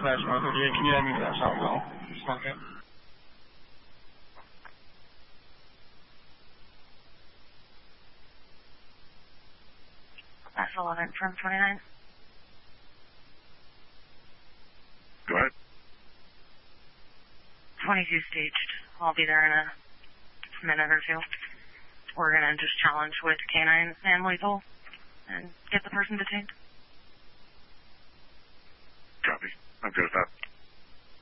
dispatch 138. Can you have me to that shot go? Okay. That's 11 from 29. Go ahead. 22 staged. I'll be there in a minute or two. We're going to just challenge with canine and lethal and get the person detained. Copy. I'm good with that.